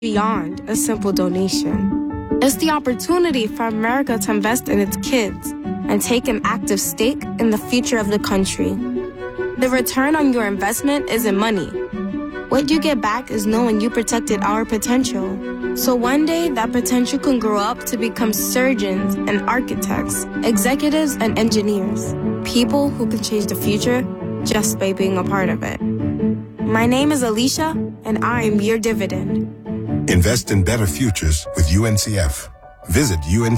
beyond a simple donation. It's the opportunity for America to invest in its kids and take an active stake in the future of the country. The return on your investment isn't money. What you get back is knowing you protected our potential. So one day, that potential can grow up to become surgeons and architects, executives and engineers, people who can change the future just by being a part of it. My name is Alicia, and I'm your dividend. Invest in better futures with UNCF. Visit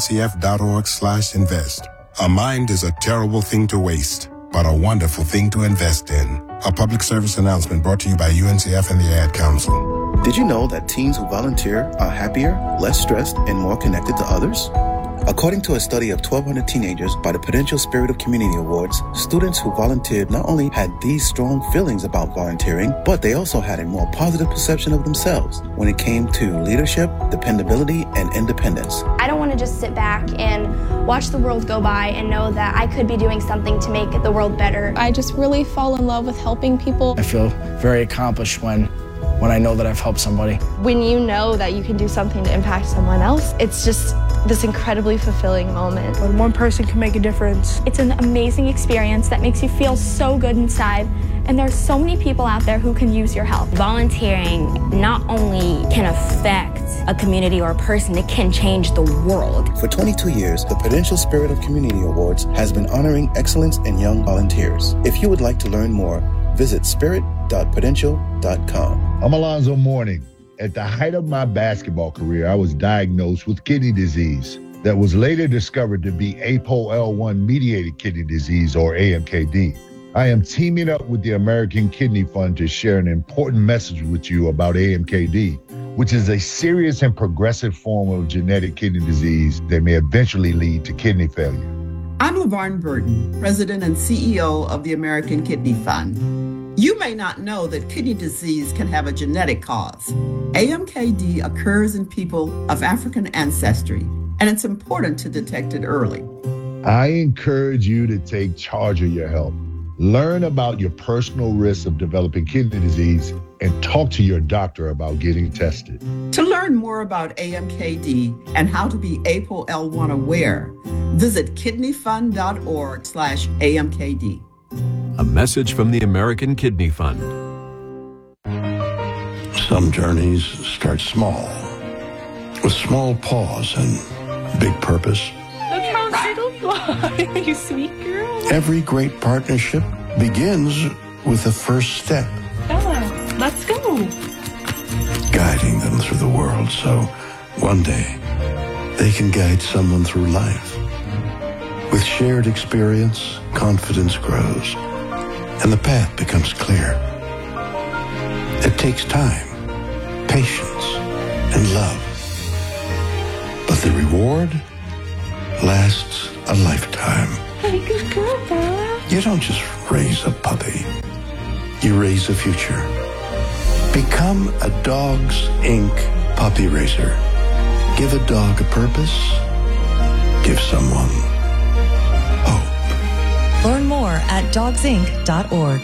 uncf.org/invest. A mind is a terrible thing to waste, but a wonderful thing to invest in. A public service announcement brought to you by UNCF and the Ad Council. Did you know that teens who volunteer are happier, less stressed, and more connected to others? According to a study of 1,200 teenagers by the Prudential Spirit of Community Awards, students who volunteered not only had these strong feelings about volunteering, but they also had a more positive perception of themselves when it came to leadership, dependability, and independence. I don't want to just sit back and watch the world go by and know that I could be doing something to make the world better. I just really fall in love with helping people. I feel very accomplished when I know that I've helped somebody. When you know that you can do something to impact someone else, it's just this incredibly fulfilling moment. When one person can make a difference. It's an amazing experience that makes you feel so good inside, and there's so many people out there who can use your help. Volunteering not only can affect a community or a person, it can change the world. For 22 years, the Prudential Spirit of Community Awards has been honoring excellence in young volunteers. If you would like to learn more, visit spirit.prudential.com. I'm Alonzo Mourning. At the height of my basketball career, I was diagnosed with kidney disease that was later discovered to be APOL1-mediated kidney disease, or AMKD. I am teaming up with the American Kidney Fund to share an important message with you about AMKD, which is a serious and progressive form of genetic kidney disease that may eventually lead to kidney failure. I'm LaVarn Burton, President and CEO of the American Kidney Fund. You may not know that kidney disease can have a genetic cause. AMKD occurs in people of African ancestry, and it's important to detect it early. I encourage you to take charge of your health. Learn about your personal risks of developing kidney disease and talk to your doctor about getting tested. To learn more about AMKD and how to be APOL1 aware, visit kidneyfund.org/AMKD. A message from the American Kidney Fund. Some journeys start small, with small pause and big purpose. Look how it'll fly, you sweet girl. Every great partnership begins with the first step. Bella, let's go. Guiding them through the world so one day they can guide someone through life. With shared experience, confidence grows, and the path becomes clear. It takes time, patience, and love. But the reward lasts a lifetime. Hey, good girl, Bella. You don't just raise a puppy. You raise a future. Become a Dogs Inc. puppy raiser. Give a dog a purpose. Give someone hope. Learn more at dogsinc.org.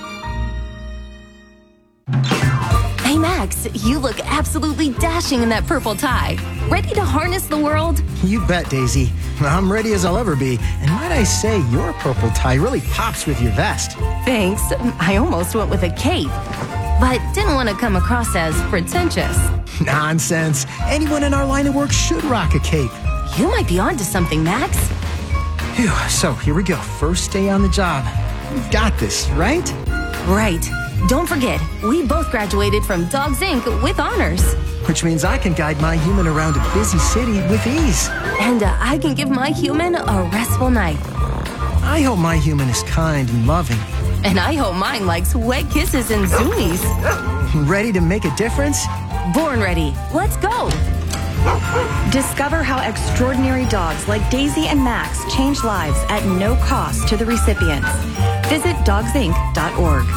Hey Max, you look absolutely dashing in that purple tie. Ready to harness the world? You bet, Daisy. I'm ready as I'll ever be. And might I say, your purple tie really pops with your vest. Thanks. I almost went with a cape, but didn't want to come across as pretentious. Nonsense. Anyone in our line of work should rock a cape. You might be onto something, Max. Phew, so here we go. First day on the job. You got this, right? Right. Don't forget, we both graduated from Dogs Inc. with honors. Which means I can guide my human around a busy city with ease. And I can give my human a restful night. I hope my human is kind and loving. And I hope mine likes wet kisses and zoomies. Ready to make a difference? Born ready. Let's go. Discover how extraordinary dogs like Daisy and Max change lives at no cost to the recipients. Visit dogsinc.org.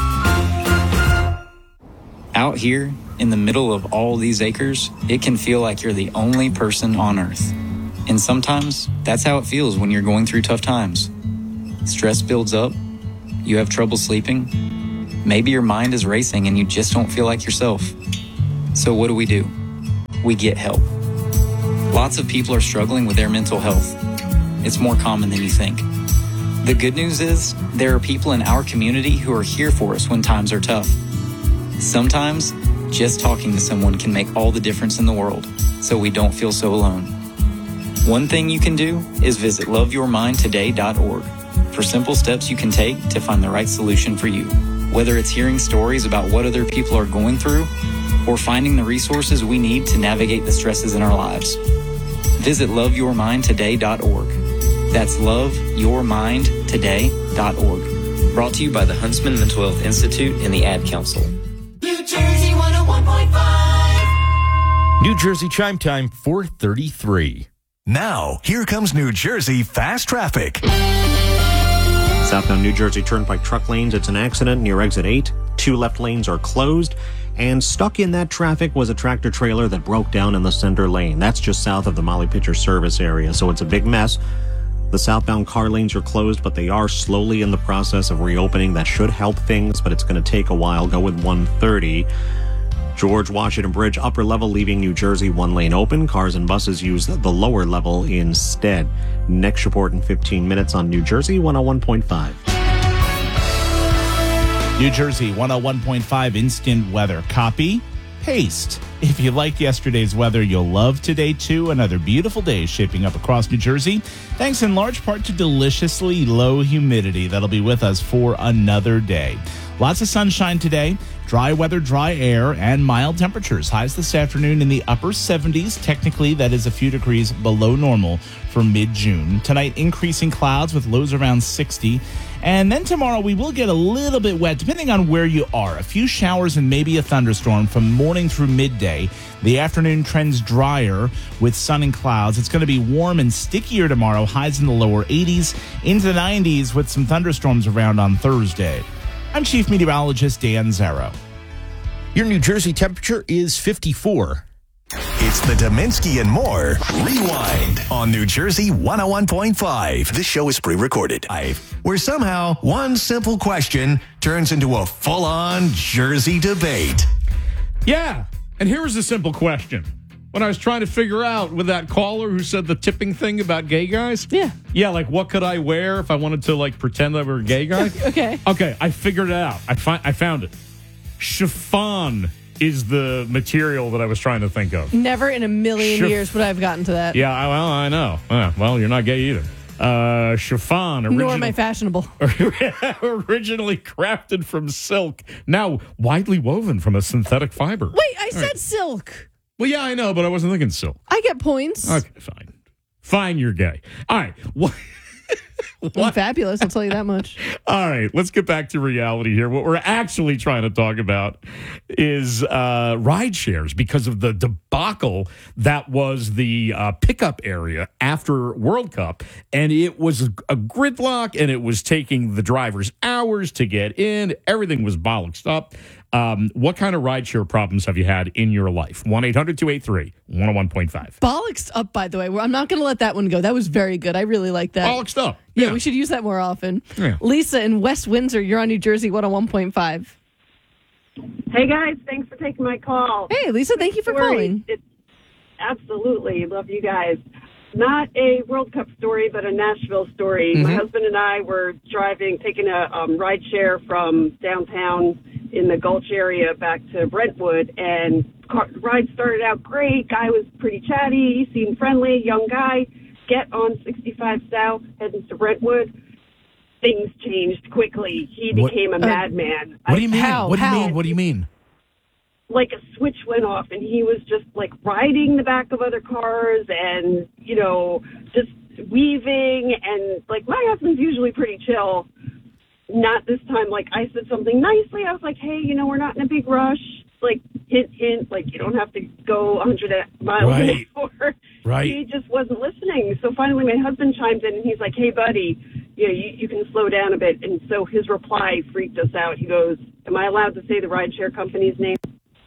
Out here, in the middle of all these acres, it can feel like you're the only person on Earth. And sometimes, that's how it feels when you're going through tough times. Stress builds up, you have trouble sleeping, maybe your mind is racing and you just don't feel like yourself. So what do? we get help. Lots of people are struggling with their mental health. It's more common than you think. The good news is there are people in our community who are here for us when times are tough. Sometimes just talking to someone can make all the difference in the world, so we don't feel so alone. One thing you can do is visit loveyourmindtoday.org for simple steps you can take to find the right solution for you. Whether it's hearing stories about what other people are going through or finding the resources we need to navigate the stresses in our lives. Visit loveyourmindtoday.org. That's loveyourmindtoday.org. Brought to you by the Huntsman Mental Health Institute and the Ad Council. New Jersey 101.5. New Jersey Chime Time 4:33. Now, here comes New Jersey Fast Traffic. Southbound New Jersey Turnpike truck lanes, it's an accident near exit 8. 2 left lanes are closed. And stuck in that traffic was a tractor trailer that broke down in the center lane. That's just south of the Molly Pitcher service area, so it's a big mess. The southbound car lanes are closed, but they are slowly in the process of reopening. That should help things, but it's going to take a while. Go with 130. George Washington Bridge, upper level leaving New Jersey, 1 lane open. Cars and buses use the lower level instead. Next report in 15 minutes on New Jersey 101.5. New Jersey 101.5 instant weather. Copy, paste. If you liked yesterday's weather, you'll love today too. Another beautiful day shaping up across New Jersey, thanks in large part to deliciously low humidity that'll be with us for another day. Lots of sunshine today, dry weather, dry air, and mild temperatures. Highs this afternoon in the upper 70s. Technically, that is a few degrees below normal for mid-June. Tonight, increasing clouds with lows around 60. And then tomorrow, we will get a little bit wet, depending on where you are. A few showers and maybe a thunderstorm from morning through midday. The afternoon trends drier with sun and clouds. It's going to be warm and stickier tomorrow. Highs in the lower 80s, into the 90s with some thunderstorms around on Thursday. I'm Chief Meteorologist Dan Zarrow. Your New Jersey temperature is 54. It's the Dominski and More Rewind on New Jersey 101.5. This show is pre-recorded. Where somehow one simple question turns into a full-on Jersey debate. Yeah, and here was a simple question. When I was trying to figure out with that caller who said the tipping thing about gay guys. Yeah, like what could I wear if I wanted to like pretend I were a gay guy? Okay, I figured it out. I found it. Chiffon is the material that I was trying to think of. Never in a million years would I have gotten to that. Yeah, well, I know. Well, you're not gay either. Chiffon. Nor am I fashionable. Originally crafted from silk, now widely woven from a synthetic fiber. Wait, I said silk. Well, yeah, I know, but I wasn't thinking silk. I get points. Okay, fine. Fine, you're gay. All right. What? I'm fabulous, I'll tell you that much. All right, let's get back to reality here. What we're actually trying to talk about is ride shares because of the debacle that was the pickup area after World Cup. And it was a gridlock, and it was taking the drivers hours to get in. Everything was bollocksed up. What kind of rideshare problems have you had in your life? 1-800-283-101.5. Bollocksed up, by the way. I'm not going to let that one go. That was very good. I really like that. Bollocksed up. Yeah, we should use that more often. Yeah. Lisa in West Windsor, you're on New Jersey 101.5. Hey, guys. Thanks for taking my call. Hey, Lisa, thank you for calling. Absolutely. Love you guys. Not a World Cup story, but a Nashville story. Mm-hmm. My husband and I were taking a ride share from downtown in the Gulch area back to Brentwood, and ride started out great. Guy was pretty chatty, he seemed friendly, young guy. Get on 65 South, heading to Brentwood. Things changed quickly. He became a madman. What do you mean? What do you mean? Like a switch went off, and he was just like riding the back of other cars and, just weaving. And like my husband's usually pretty chill. Not this time. Like I said something nicely. I was like, hey, we're not in a big rush. Like hint, hint. Like you don't have to go 100 miles an hour. Right. He just wasn't listening. So finally my husband chimed in and he's like, hey, buddy, you can slow down a bit. And so his reply freaked us out. He goes, am I allowed to say the rideshare company's name?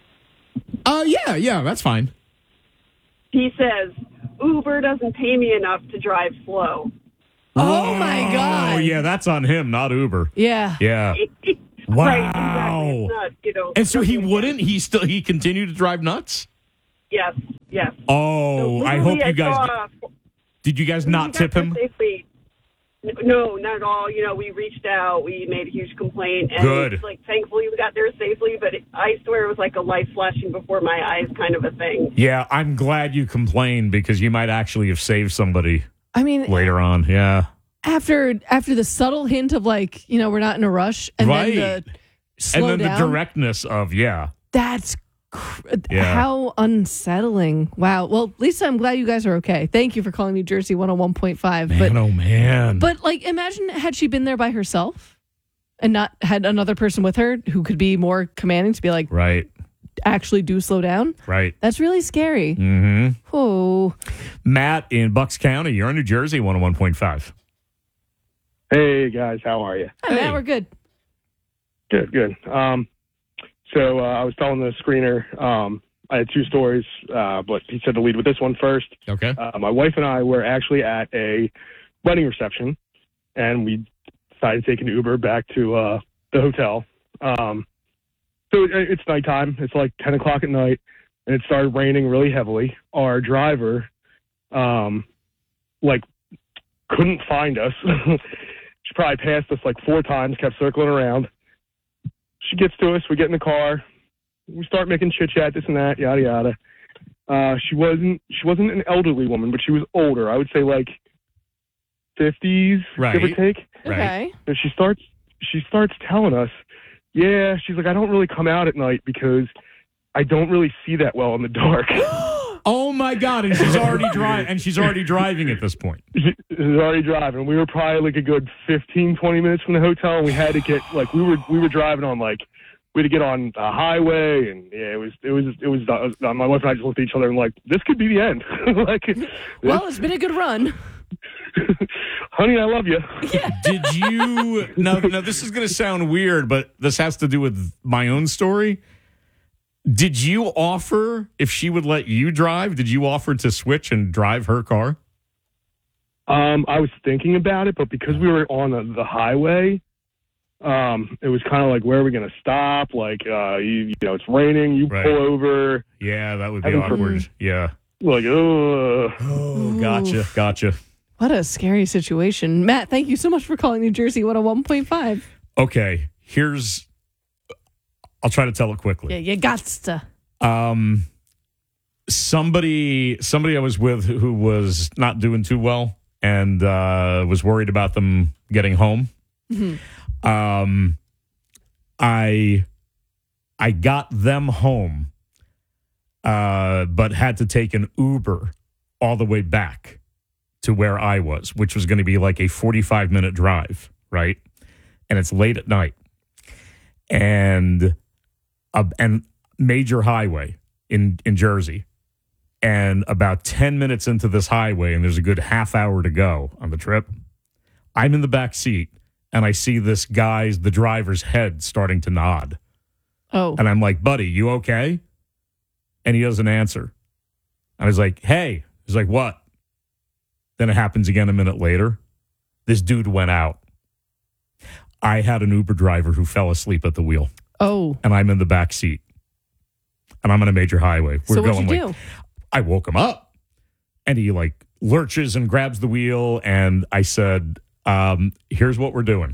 Yeah, that's fine. He says, Uber doesn't pay me enough to drive slow. Oh, my God. Oh, yeah, that's on him, not Uber. Yeah. Yeah. Wow. Right, exactly. It's not, And so he wouldn't? He continued to drive nuts? Yes. Yes. Oh, So I hope literally you guys. saw- Did you guys not we got tip there him? Safely. No, not at all. You know, we reached out, we made a huge complaint, and Good. like thankfully we got there safely. But I swear it was like a light flashing before my eyes kind of a thing. Yeah, I'm glad you complained because you might actually have saved somebody I mean, later on. Yeah. after the subtle hint of like, we're not in a rush, and Right. then the slow And then down, the directness of, that's Yeah. how unsettling. Wow. Well, Lisa, I'm glad you guys are okay. Thank you for calling New Jersey 101.5. Man, oh man. But like, imagine had she been there by herself and not had another person with her who could be more commanding to be like, right. actually do slow down. Right. That's really scary. Mm-hmm. Oh. Matt in Bucks County, you're on New Jersey 101.5. Hey guys, how are you? Hi, Matt, we're good. Good. So I was telling the screener, I had two stories, but he said to lead with this one first. Okay. My wife and I were actually at a wedding reception, and we decided to take an Uber back to the hotel. So it's nighttime. It's like 10 o'clock at night, and it started raining really heavily. Our driver, couldn't find us. She probably passed us like 4 times, kept circling around. She gets to us. We get in the car. We start making chit chat, this and that, yada yada. She wasn't an elderly woman, but she was older. I would say like 50s, give or take. Okay. And she starts telling us, yeah, she's like, I don't really come out at night because I don't really see that well in the dark. Oh my God! And she's already driving. And she's already driving at this point. She's already driving. We were probably like a good 15, 20 minutes from the hotel, and we had to get like we were driving on like we had to get on a highway, and yeah, it was. My wife and I just looked at each other and like, this could be the end. Well, it's been a good run. Honey, I love you. Did you? No. This is going to sound weird, but this has to do with my own story. Did you offer, if she would let you drive, did you offer to switch and drive her car? I was thinking about it, but because we were on the highway, it was kind of like, where are we going to stop? Like, it's raining. You Right. pull over. Yeah, that would be Heaven awkward. forbid. Yeah. Like, ugh. Oh, gotcha. What a scary situation. Matt, thank you so much for calling New Jersey 101.5. Okay, I'll try to tell it quickly. Yeah, you gots to. Somebody I was with who was not doing too well and was worried about them getting home. Mm-hmm. I got them home, but had to take an Uber all the way back to where I was, which was going to be like a 45-minute drive, right? And it's late at night. And major highway in Jersey. And about 10 minutes into this highway, and there's a good half hour to go on the trip, I'm in the back seat, and I see the driver's head starting to nod. Oh. And I'm like, buddy, you okay? And he doesn't answer. I was like, hey. He's like, what? Then it happens again a minute later. This dude went out. I had an Uber driver who fell asleep at the wheel. Oh. And I'm in the back seat. And I'm on a major highway. So what'd you do? I woke him up. And he like lurches and grabs the wheel. And I said, here's what we're doing.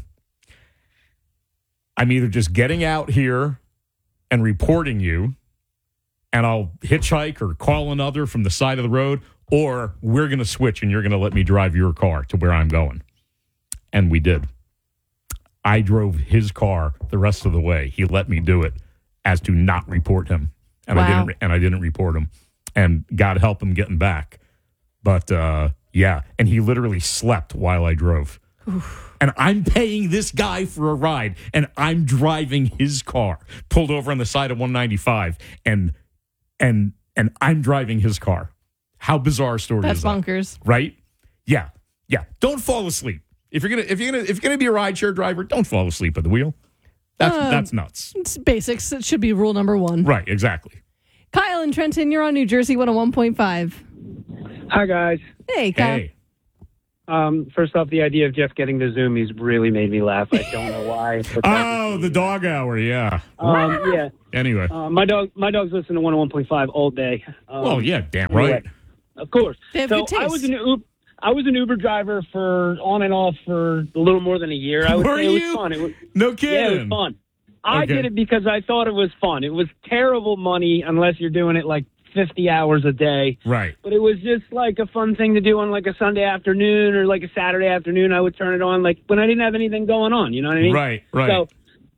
I'm either just getting out here and reporting you, and I'll hitchhike or call another from the side of the road, or we're going to switch and you're going to let me drive your car to where I'm going. And we did. I drove his car the rest of the way. He let me do it as to not report him. And Wow. I didn't report him. And God help him getting back. But yeah, and he literally slept while I drove. And I'm paying this guy for a ride, and I'm driving his car, pulled over on the side of 195, and I'm driving his car. How bizarre a story That's is that? bonkers. Right? Yeah. Don't fall asleep. If you're gonna be a rideshare driver, don't fall asleep at the wheel. That's nuts. It's basics. It should be rule number 1. Right, exactly. Kyle and Trenton, you're on New Jersey 101.5. Hi, guys. Hey, Kyle. Hey. First off, the idea of Jeff getting the Zoomies really made me laugh. I don't know why. Oh, the dog hour, yeah. Yeah. Anyway. My dog's listening to 101.5 all day. Well, yeah, damn right. Of course. They have So good taste. I was an Uber driver for on and off for a little more than a year. I would Were say it was you? fun. No kidding. Yeah, it was fun. I Okay. did it because I thought it was fun. It was terrible money unless you're doing it like 50 hours a day. Right. But it was just like a fun thing to do on like a Sunday afternoon or like a Saturday afternoon. I would turn it on like when I didn't have anything going on. You know what I mean? Right. So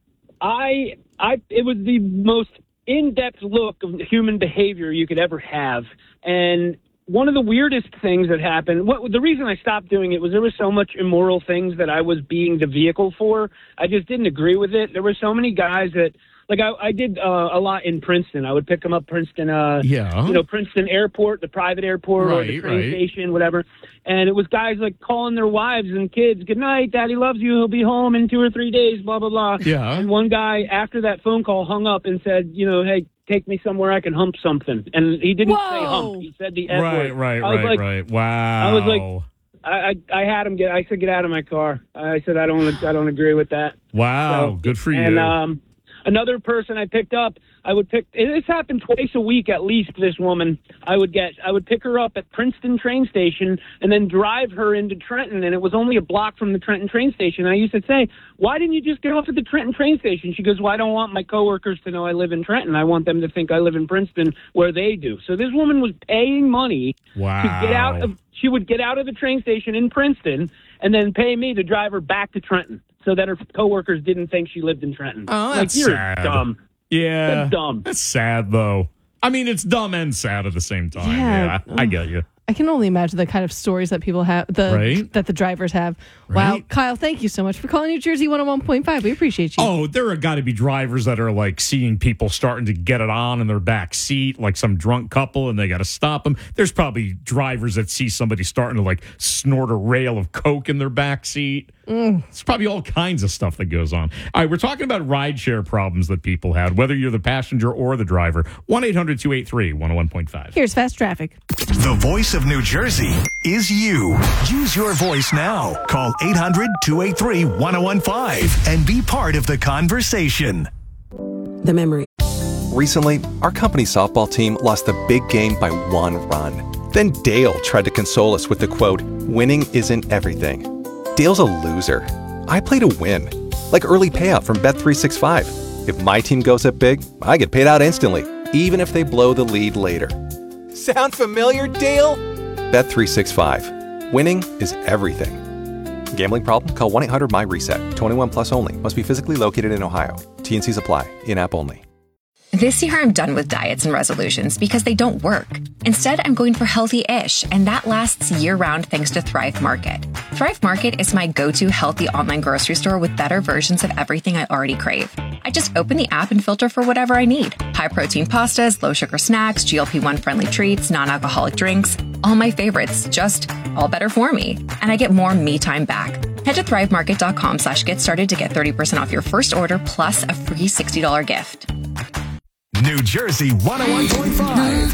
it was the most in-depth look of human behavior you could ever have. And one of the weirdest things that happened, the reason I stopped doing it was there was so much immoral things that I was being the vehicle for. I just didn't agree with it. There were so many guys that, like I did a lot in Princeton. I would pick them up Princeton, Princeton Airport, the private airport, or the train station, whatever. And it was guys like calling their wives and kids, "Good night, Daddy loves you. He'll be home in 2 or 3 days." Blah blah blah. Yeah. And one guy after that phone call hung up and said, "Hey, take me somewhere I can hump something." And he didn't say hump. He said the F word. Right. Wow. I was like, I had him I said, "Get out of my car." I said, I don't agree with that. Wow. Good for you. And another person I picked up, this happened twice a week at least, this woman. I would pick her up at Princeton train station and then drive her into Trenton, and it was only a block from the Trenton train station. I used to say, "Why didn't you just get off at the Trenton train station?" She goes, "Well, I don't want my coworkers to know I live in Trenton. I want them to think I live in Princeton where they do." So this woman was paying money to get out of, she would get out of the train station in Princeton and then pay me to drive her back to Trenton so that her coworkers didn't think she lived in Trenton. Oh, that's you're sad. dumb. Yeah. That's dumb. That's sad, though. I mean, it's dumb and sad at the same time. Yeah. I get you. I can only imagine the kind of stories that people have, that the drivers have. Wow. Right? Kyle, thank you so much for calling New Jersey 101.5. We appreciate you. Oh, there are got to be drivers that are like seeing people starting to get it on in their back seat, like some drunk couple, and they got to stop them. There's probably drivers that see somebody starting to like snort a rail of Coke in their back seat. It's probably all kinds of stuff that goes on. All right, we're talking about rideshare problems that people had, whether you're the passenger or the driver. 1-800-283-101.5. Here's Fast Traffic. The voice of New Jersey is you. Use your voice now. Call 800-283-1015 and be part of the conversation. The memory. Recently, our company softball team lost the big game by 1 run. Then Dale tried to console us with the quote, "Winning isn't everything." Dale's a loser. I play to win. Like early payout from Bet365. If my team goes up big, I get paid out instantly, even if they blow the lead later. Sound familiar, Dale? Bet365. Winning is everything. Gambling problem? Call 1-800-MY-RESET. 21 plus only. Must be physically located in Ohio. T&Cs apply. In-app only. This year, I'm done with diets and resolutions because they don't work. Instead, I'm going for healthy-ish, and that lasts year-round thanks to Thrive Market. Thrive Market is my go-to healthy online grocery store with better versions of everything I already crave. I just open the app and filter for whatever I need. High-protein pastas, low-sugar snacks, GLP-1-friendly treats, non-alcoholic drinks. All my favorites, just all better for me. And I get more me time back. Head to thrivemarket.com/get started to get 30% off your first order plus a free $60 gift. New Jersey 101.5.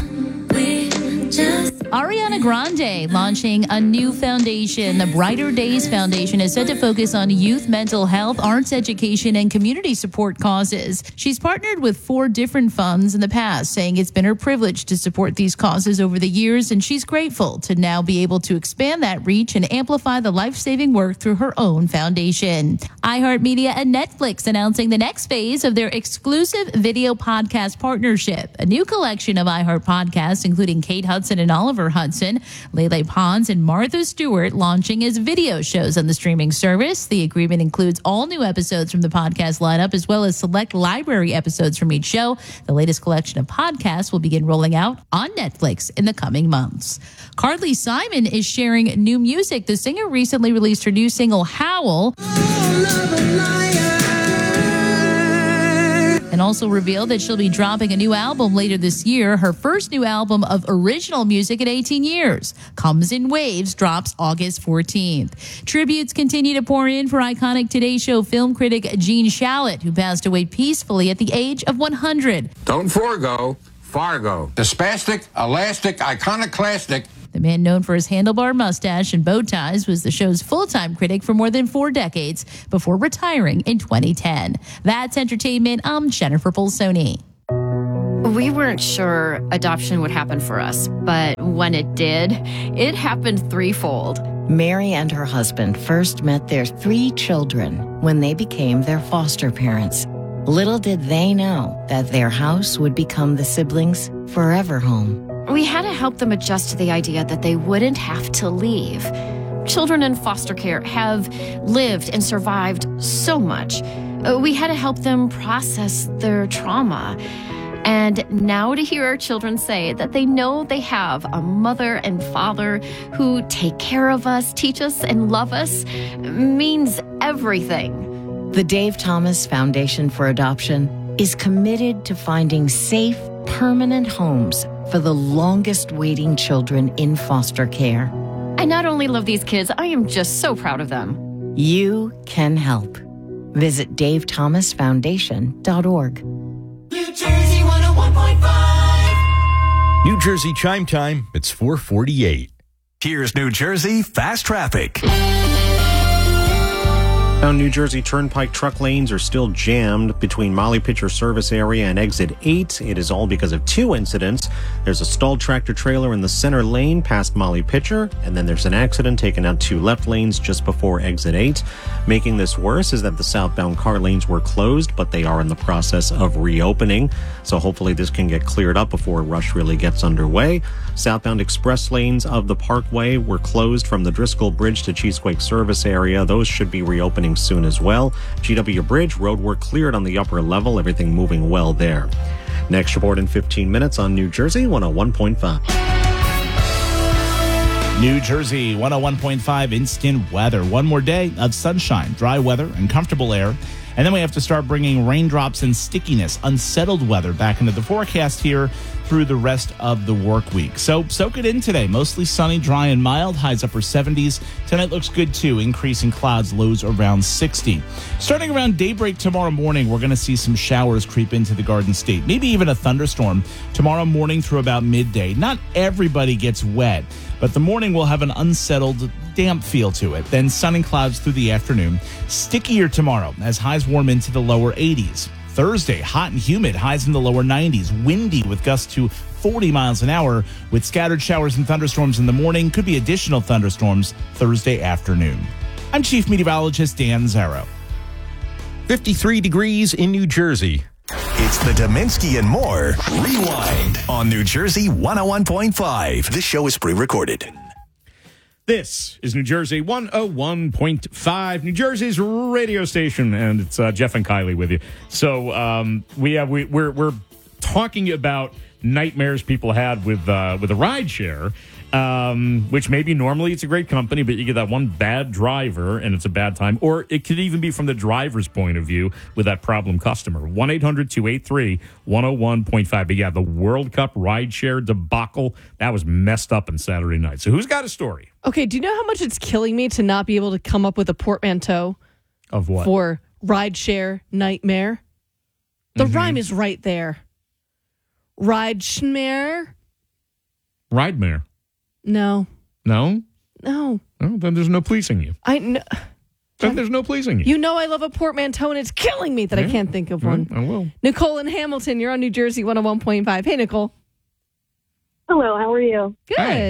Ariana Grande launching a new foundation. The Brighter Days Foundation is set to focus on youth mental health, arts education, and community support causes. She's partnered with 4 different funds in the past, saying it's been her privilege to support these causes over the years, and she's grateful to now be able to expand that reach and amplify the life-saving work through her own foundation. iHeartMedia and Netflix announcing the next phase of their exclusive video podcast partnership. A new collection of iHeart podcasts, including Kate Hudson and Oliver Hudson, Lele Pons, and Martha Stewart, launching as video shows on the streaming service. The agreement includes all new episodes from the podcast lineup, as well as select library episodes from each show. The latest collection of podcasts will begin rolling out on Netflix in the coming months. Carly Simon is sharing new music. The singer recently released her new single, Howl, and also revealed that she'll be dropping a new album later this year. Her first new album of original music in 18 years, Comes in Waves, drops August 14th. Tributes continue to pour in for iconic Today Show film critic Gene Shalit, who passed away peacefully at the age of 100. Don't forego Fargo, the spastic, elastic, iconoclastic. The man known for his handlebar mustache and bow ties was the show's full-time critic for more than 4 decades before retiring in 2010. That's entertainment. I'm Jennifer Bolsoni. We weren't sure adoption would happen for us, but when it did, it happened threefold. Mary and her husband first met their 3 children when they became their foster parents. Little did they know that their house would become the siblings' forever home. We had to help them adjust to the idea that they wouldn't have to leave. Children in foster care have lived and survived so much. We had to help them process their trauma. And now to hear our children say that they know they have a mother and father who take care of us, teach us, and love us means everything. The Dave Thomas Foundation for Adoption is committed to finding safe, permanent homes for the longest waiting children in foster care. I not only love these kids, I am just so proud of them. You can help. Visit davethomasfoundation.org. New Jersey 101.5. New Jersey Chime Time. It's 4:48. Here's New Jersey Fast Traffic. Now, New Jersey Turnpike truck lanes are still jammed between Molly Pitcher Service Area and Exit 8. It is all because of 2 incidents. There's a stalled tractor trailer in the center lane past Molly Pitcher, and then there's an accident taking out 2 left lanes just before Exit 8. Making this worse is that the southbound car lanes were closed, but they are in the process of reopening. So hopefully this can get cleared up before a rush really gets underway. Southbound express lanes of the Parkway were closed from the Driscoll Bridge to Cheesequake Service Area. Those should be reopening soon as well. GW Bridge, road work cleared on the upper level. Everything moving well there. Next report in 15 minutes on New Jersey 101.5. New Jersey 101.5 instant weather. One more day of sunshine, dry weather, and comfortable air. And then we have to start bringing raindrops and stickiness, unsettled weather back into the forecast here through the rest of the work week. So soak it in today. Mostly sunny, dry, and mild. Highs upper 70s. Tonight looks good too. Increasing clouds, lows around 60. Starting around daybreak tomorrow morning, we're going to see some showers creep into the Garden State. Maybe even a thunderstorm tomorrow morning through about midday. Not everybody gets wet, but the morning will have an unsettled, damp feel to it. Then sun and clouds through the afternoon. Stickier tomorrow as highs warm into the lower 80s. Thursday, hot and humid, highs in the lower 90s. Windy with gusts to 40 miles an hour with scattered showers and thunderstorms in the morning. Could be additional thunderstorms Thursday afternoon. I'm Chief Meteorologist Dan Zarrow. 53 degrees in New Jersey. It's the Dominski and More Rewind on New Jersey 101.5. This show is pre-recorded. This is New Jersey 101.5, New Jersey's radio station, and it's Jeff and Kylie with you. So we're talking about nightmares people had with a ride share, which maybe normally it's a great company, but you get that one bad driver and it's a bad time. Or it could even be from the driver's point of view with that problem customer. 1-800-283-101.5. But yeah, the World Cup ride share debacle, that was messed up on Saturday night. So who's got a story? Okay, do you know how much it's killing me to not be able to come up with a portmanteau of what? For ride share nightmare? The rhyme is right there. Ride schmare? Ride mare. No. No? No. Oh, then there's no pleasing you. I know. Then there's no pleasing you. You know I love a portmanteau, and it's killing me that I can't think of one. I will. Nicole in Hamilton, you're on New Jersey 101.5. Hey, Nicole. Hello, how are you? Good. Hi.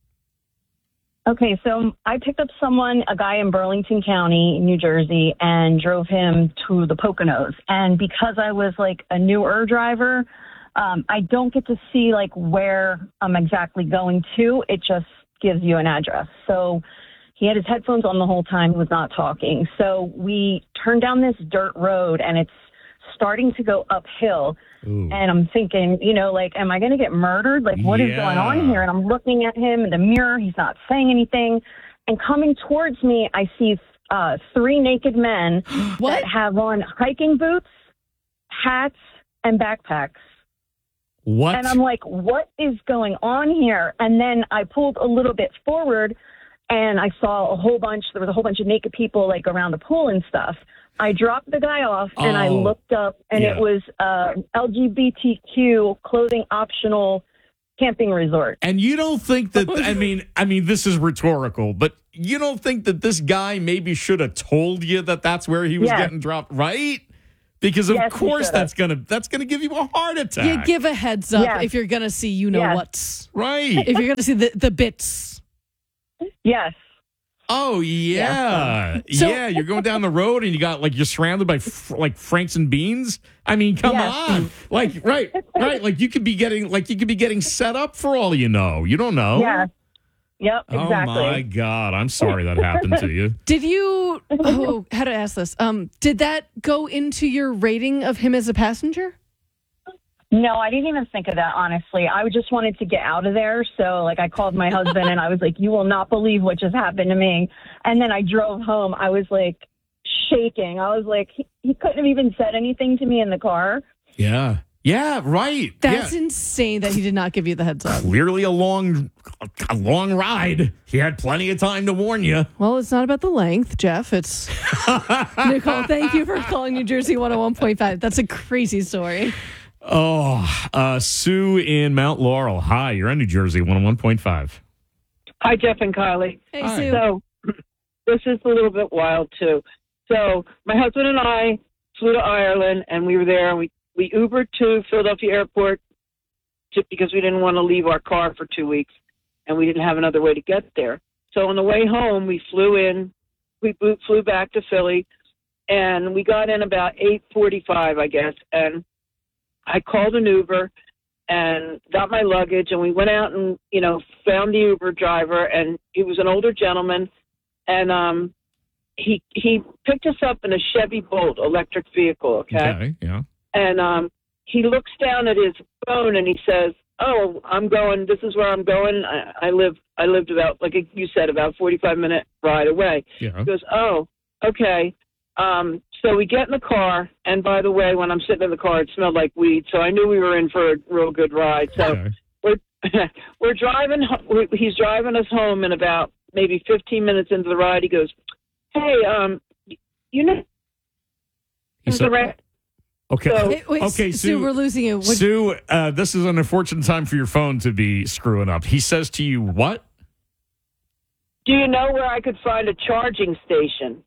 Okay, so I picked up a guy in Burlington County, New Jersey, and drove him to the Poconos. And because I was like a newer driver, I don't get to see like where I'm exactly going to. It just gives you an address. So he had his headphones on the whole time. He was not talking. So we turned down this dirt road, and it's starting to go uphill. Ooh. And I'm thinking, am I going to get murdered? Like, what is going on here? And I'm looking at him in the mirror. He's not saying anything. And coming towards me, I see 3 naked men that have on hiking boots, hats, and backpacks. What? And I'm like, what is going on here? And then I pulled a little bit forward, and I saw there was a whole bunch of naked people like around the pool and stuff. I dropped the guy off, and I looked up, and it was LGBTQ clothing optional camping resort. And you don't think that, I mean, this is rhetorical, but you don't think that this guy maybe should have told you that that's where he was getting dropped, right? Because of course that's gonna give you a heart attack. You give a heads up if you're gonna see what's right. If you're gonna see the bits. Yes. Oh yeah, So- You're going down the road and you're surrounded by like Franks and Beans. I mean, come on, like right. Like you could be getting set up for all you know. You don't know. Yeah. Yep. Exactly. Oh my God, I'm sorry that happened to you. Did you? Oh, how to ask this? Did that go into your rating of him as a passenger? No, I didn't even think of that, honestly. I just wanted to get out of there. So, like, I called my husband and I was like, you will not believe what just happened to me. And then I drove home. I was, like, shaking. I was like, he couldn't have even said anything to me in the car. Yeah. Yeah, right. That's insane that he did not give you the heads up. Clearly a long ride. He had plenty of time to warn you. Well, it's not about the length, Jeff. It's Nicole. Thank you for calling New Jersey 101.5. That's a crazy story. Oh, Sue in Mount Laurel. Hi, you're on New Jersey 101.5. Hi, Jeff and Kylie. Hey, Hi. Sue. So this is a little bit wild, too. So my husband and I flew to Ireland, and we were there, and we Ubered to Philadelphia Airport because we didn't want to leave our car for 2 weeks, and we didn't have another way to get there. So on the way home, we flew back to Philly, and we got in about 8:45, I guess, and I called an Uber and got my luggage, and we went out and, found the Uber driver, and he was an older gentleman, and he picked us up in a Chevy Bolt electric vehicle, Okay, yeah. And he looks down at his phone and he says, "Oh, I'm going. This is where I'm going. I lived about, like you said, about 45-minute ride away." Yeah. He goes, "Oh, okay." So we get in the car, and by the way, when I'm sitting in the car, it smelled like weed, so I knew we were in for a real good ride. So we're driving. He's driving us home, and about maybe 15 minutes into the ride, he goes, "Hey, you know." He said, okay. So- Okay, Sue, we're losing you. Sue, this is an unfortunate time for your phone to be screwing up. He says to you, what? "Do you know where I could find a charging station?"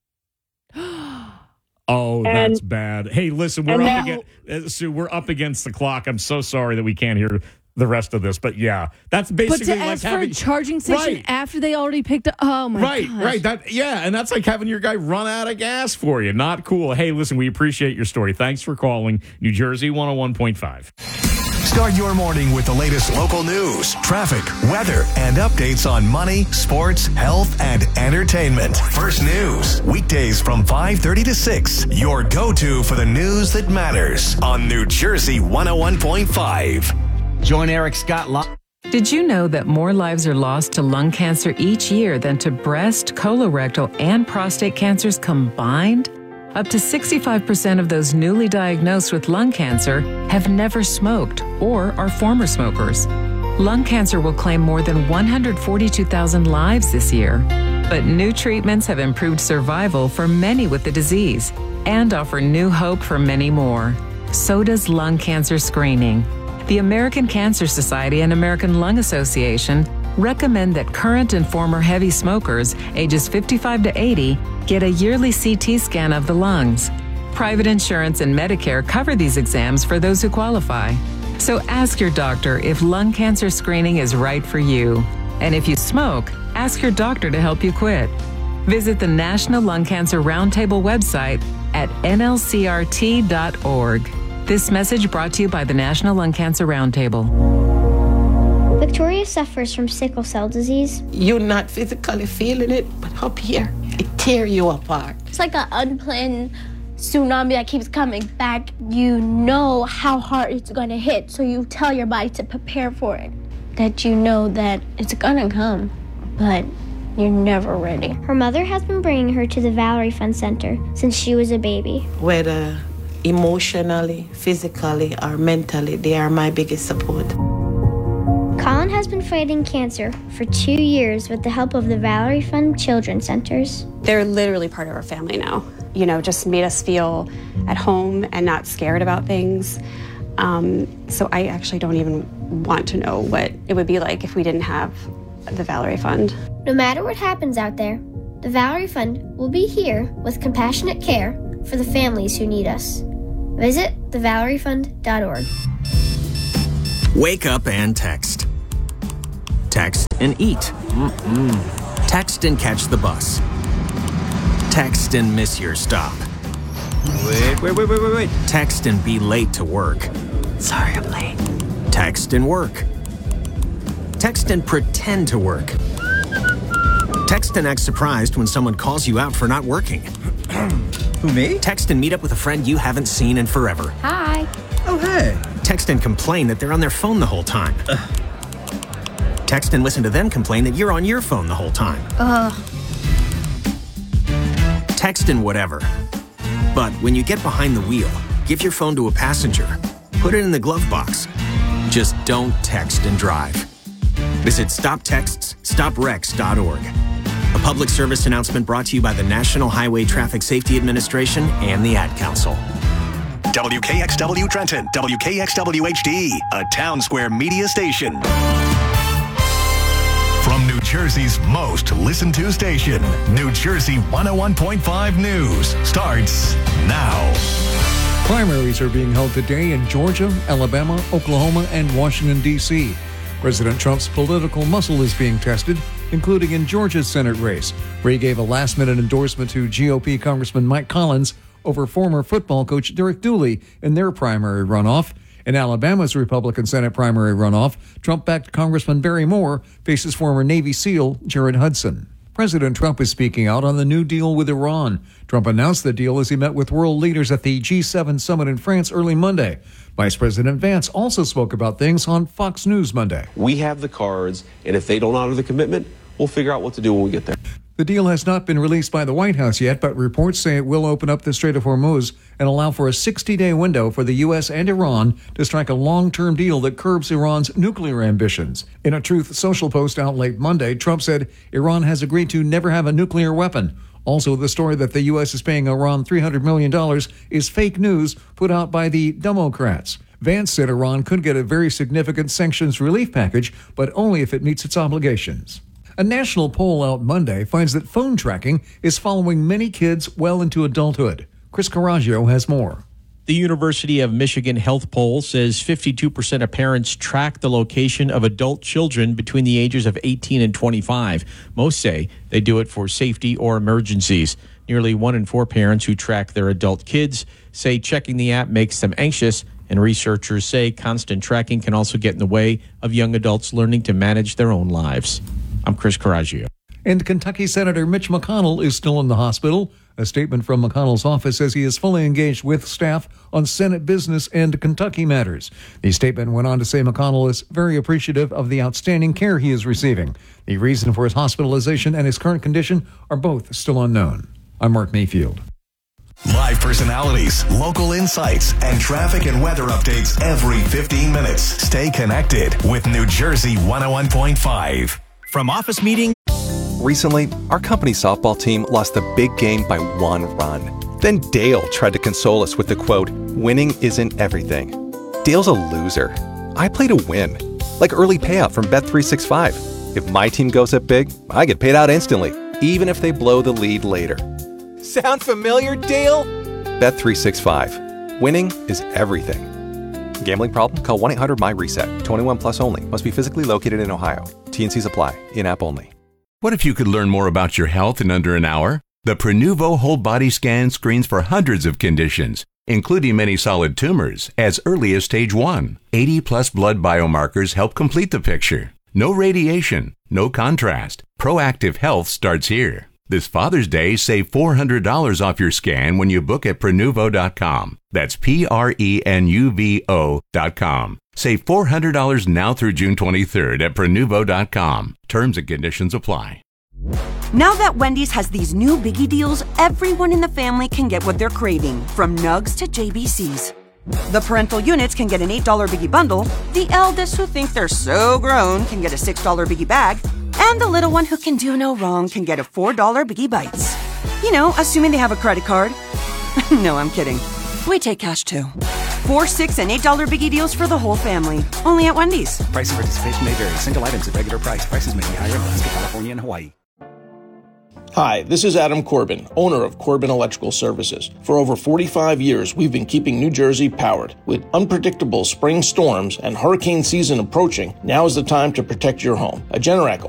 Oh, And- that's bad. Hey, listen, we're and up now- against Sue. We're up against the clock. I'm so sorry that we can't hear the rest of this, but yeah, that's But basically to like ask for having a charging station Right. after they already picked up. Oh my gosh. Right. And that's like having your guy run out of gas for you. Not cool. Hey, listen, we appreciate your story. Thanks for calling New Jersey 101.5. Start your morning with the latest local news, traffic, weather, and updates on money, sports, health, and entertainment. First News, weekdays from 5:30 to 6. Your go-to for the news that matters on New Jersey 101.5. Join Eric Scott. Did you know that more lives are lost to lung cancer each year than to breast, colorectal, and prostate cancers combined? Up to 65% of those newly diagnosed with lung cancer have never smoked or are former smokers. Lung cancer will claim more than 142,000 lives this year. But new treatments have improved survival for many with the disease and offer new hope for many more. So does lung cancer screening. The American Cancer Society and American Lung Association recommend that current and former heavy smokers, ages 55 to 80, get a yearly CT scan of the lungs. Private insurance and Medicare cover these exams for those who qualify. So ask your doctor if lung cancer screening is right for you. And if you smoke, ask your doctor to help you quit. Visit the National Lung Cancer Roundtable website at nlcrt.org. This message brought to you by the National Lung Cancer Roundtable. Victoria suffers from sickle cell disease. You're not physically feeling it, but up here, it tear you apart. It's like an unplanned tsunami that keeps coming back. You know how hard it's going to hit, so you tell your body to prepare for it. That you know that it's going to come, but you're never ready. Her mother has been bringing her to the Valerie Fund Center since she was a baby. Whether emotionally, physically, or mentally, they are my biggest support. Colin has been fighting cancer for 2 years with the help of the Valerie Fund Children's Centers. They're literally part of our family now. Just made us feel at home and not scared about things. So I actually don't even want to know what it would be like if we didn't have the Valerie Fund. No matter what happens out there, the Valerie Fund will be here with compassionate care for the families who need us. Visit thevaleriefund.org. Wake up and text. Text and eat. Text and catch the bus. Text and miss your stop. Wait. Text and be late to work. Sorry, I'm late. Text and work. Text and pretend to work. Text and act surprised when someone calls you out for not working. Who, me? Text and meet up with a friend you haven't seen in forever. Hi. Oh, hey. Text and complain that they're on their phone the whole time. Text and listen to them complain that you're on your phone the whole time. Text and whatever. But when you get behind the wheel, give your phone to a passenger. Put it in the glove box. Just don't text and drive. Visit StopTextsStopWrecks.org. A public service announcement brought to you by the National Highway Traffic Safety Administration and the Ad Council. WKXW Trenton, WKXW HD, a Town Square media station. From New Jersey's most listened to station, New Jersey 101.5 News starts now. Primaries are being held today in Georgia, Alabama, Oklahoma, and Washington, D.C. President Trump's political muscle is being tested, including in Georgia's Senate race, where he gave a last-minute endorsement to GOP Congressman Mike Collins over former football coach Derek Dooley in their primary runoff. In Alabama's Republican Senate primary runoff, Trump-backed Congressman Barry Moore faces former Navy SEAL Jared Hudson. President Trump is speaking out on the new deal with Iran. Trump announced the deal as he met with world leaders at the G7 summit in France early Monday. Vice President Vance also spoke about things on Fox News Monday. We have the cards, and if they don't honor the commitment, we'll figure out what to do when we get there. The deal has not been released by the White House yet, but reports say it will open up the Strait of Hormuz and allow for a 60-day window for the U.S. and Iran to strike a long-term deal that curbs Iran's nuclear ambitions. In a Truth Social post out late Monday, Trump said Iran has agreed to never have a nuclear weapon. Also, the story that the U.S. is paying Iran $300 million is fake news put out by the Democrats. Vance said Iran could get a very significant sanctions relief package, but only if it meets its obligations. A national poll out Monday finds that phone tracking is following many kids well into adulthood. Chris Caraggio has more. The University of Michigan Health Poll says 52% of parents track the location of adult children between the ages of 18 and 25. Most say they do it for safety or emergencies. Nearly 1 in 4 parents who track their adult kids say checking the app makes them anxious, and researchers say constant tracking can also get in the way of young adults learning to manage their own lives. I'm Chris Caraggio. And Kentucky Senator Mitch McConnell is still in the hospital. A statement from McConnell's office says he is fully engaged with staff on Senate business and Kentucky matters. The statement went on to say McConnell is very appreciative of the outstanding care he is receiving. The reason for his hospitalization and his current condition are both still unknown. I'm Mark Mayfield. Live personalities, local insights, and traffic and weather updates every 15 minutes. Stay connected with New Jersey 101.5. From office meeting. Recently, our company softball team lost the big game by 1 run. Then Dale tried to console us with the quote, "Winning isn't everything." Dale's a loser. I play to win. Like early payout from Bet365. If my team goes up big, I get paid out instantly, even if they blow the lead later. Sound familiar, Dale? Bet365. Winning is everything. Gambling problem? Call 1-800-MY-RESET. 21 plus only. Must be physically located in Ohio. T&Cs apply. In-app only. What if you could learn more about your health in under an hour? The Prenuvo Whole Body Scan screens for hundreds of conditions, including many solid tumors, as early as stage 1. 80-plus blood biomarkers help complete the picture. No radiation, no contrast. Proactive health starts here. This Father's Day, save $400 off your scan when you book at Prenuvo.com. That's Prenuvo.com. Save $400 now through June 23rd at Prenuvo.com. Terms and conditions apply. Now that Wendy's has these new biggie deals, everyone in the family can get what they're craving, from nugs to JBCs. The parental units can get an $8 biggie bundle, the eldest who think they're so grown can get a $6 biggie bag, and the little one who can do no wrong can get a $4 biggie bites. You know, assuming they have a credit card. No, I'm kidding. We take cash too. 4, 6, and $8 biggie deals for the whole family. Only at Wendy's. Price and participation may vary. Single items at regular price. Prices may be higher in Alaska, California, and Hawaii. Hi, this is Adam Corbin, owner of Corbin Electrical Services. For over 45 years, we've been keeping New Jersey powered. With unpredictable spring storms and hurricane season approaching, now is the time to protect your home. A Generac